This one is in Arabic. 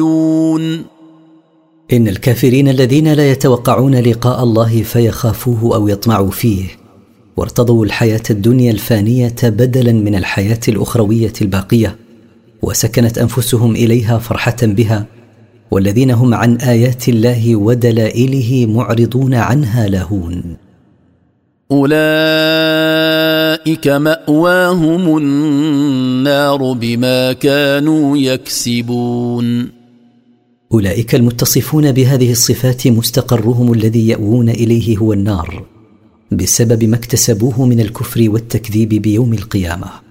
إن الكافرين الذين لا يتوقعون لقاء الله فيخافوه أو يطمعوا فيه، وارتضوا الحياة الدنيا الفانية بدلا من الحياة الأخروية الباقية، وسكنت أنفسهم إليها فرحة بها، والذين هم عن آيات الله ودلائله معرضون عنها لاهون، أولئك مأواهم النار بما كانوا يكسبون. أولئك المتصفون بهذه الصفات مستقرهم الذي يأوون إليه هو النار بسبب ما اكتسبوه من الكفر والتكذيب بيوم القيامة.